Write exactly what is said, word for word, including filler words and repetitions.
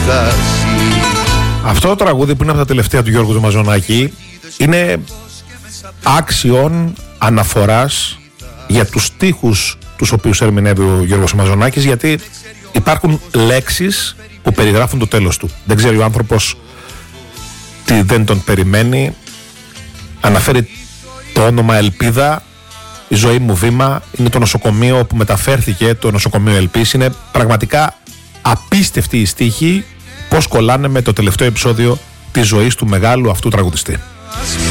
χάσει. Αυτό το τραγούδι που είναι από τα τελευταία του Γιώργου του Μαζονάκη είναι άξιον αναφοράς για τους στίχους τους οποίους ερμηνεύει ο Γιώργος Μαζονάκης, γιατί υπάρχουν λέξεις που περιγράφουν το τέλος του. Δεν ξέρει ο άνθρωπος τι δεν τον περιμένει. Αναφέρει το όνομα Ελπίδα, η ζωή μου βήμα, είναι το νοσοκομείο που μεταφέρθηκε, το νοσοκομείο Ελπής. Είναι πραγματικά απίστευτη η στίχη, πώς κολλάνε με το τελευταίο επεισόδιο της ζωής του μεγάλου αυτού τραγουδιστή.